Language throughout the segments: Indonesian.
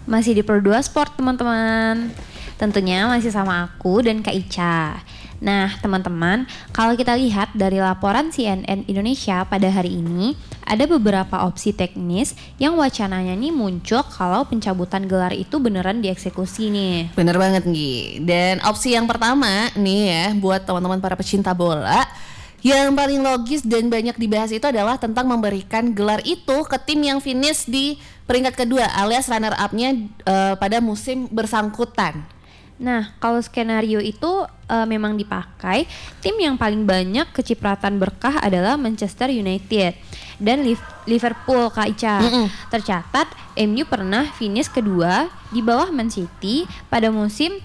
Masih di Pro 2 Sport teman-teman. Tentunya masih sama aku dan Kak Ica. Nah teman-teman, kalau kita lihat dari laporan CNN Indonesia pada hari ini, ada beberapa opsi teknis yang wacananya nih muncul kalau pencabutan gelar itu beneran dieksekusi nih. Bener banget Nggi. Dan opsi yang pertama nih ya, buat teman-teman para pecinta bola, yang paling logis dan banyak dibahas itu adalah tentang memberikan gelar itu ke tim yang finish di peringkat kedua alias runner up-nya pada musim bersangkutan. Nah, kalau skenario itu memang dipakai, tim yang paling banyak kecipratan berkah adalah Manchester United dan Liverpool, Kak Ica. Tercatat MU pernah finish kedua di bawah Man City pada musim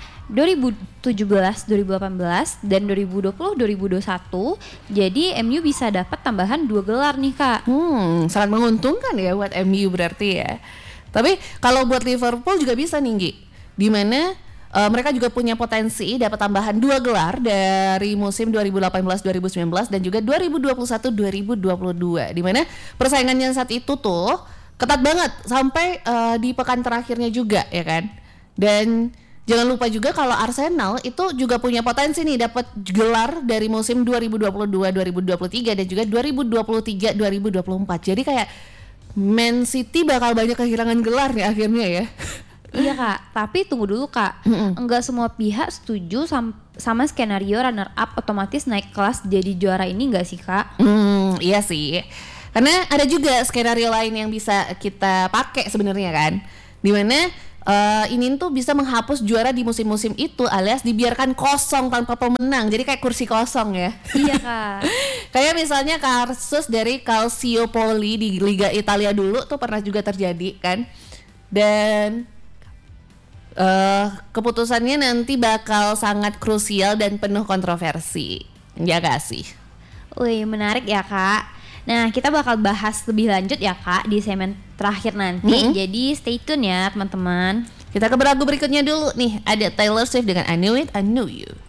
2017-2018 dan 2020-2021. Jadi MU bisa dapat tambahan 2 gelar nih, Kak. Sangat menguntungkan ya buat MU berarti ya. Tapi kalau buat Liverpool juga bisa nih Nggi, dimana mereka juga punya potensi dapat tambahan 2 gelar dari musim 2018-2019 dan juga 2021-2022, di mana persaingannya saat itu tuh ketat banget sampai di pekan terakhirnya juga ya kan. Dan jangan lupa juga kalau Arsenal itu juga punya potensi nih dapat gelar dari musim 2022-2023 dan juga 2023-2024. Jadi kayak Man City bakal banyak kehilangan gelar nih akhirnya ya. Iya Kak, tapi tunggu dulu Kak. Enggak semua pihak setuju sama skenario runner up otomatis naik kelas jadi juara ini enggak sih Kak? Iya sih. Karena ada juga skenario lain yang bisa kita pakai sebenarnya kan. Dimana ini tuh bisa menghapus juara di musim-musim itu alias dibiarkan kosong tanpa pemenang. Jadi kayak kursi kosong ya. Iya Kak. Kayak misalnya kasus dari Calciopoli di Liga Italia dulu tuh pernah juga terjadi kan. Dan keputusannya nanti bakal sangat krusial dan penuh kontroversi. Ya gak sih? Wih, menarik ya Kak. Nah, kita bakal bahas lebih lanjut ya Kak di segmen terakhir nanti. Jadi stay tune ya teman-teman. Kita ke lagu berikutnya dulu nih. Ada Taylor Swift dengan I Knew It, I Knew You.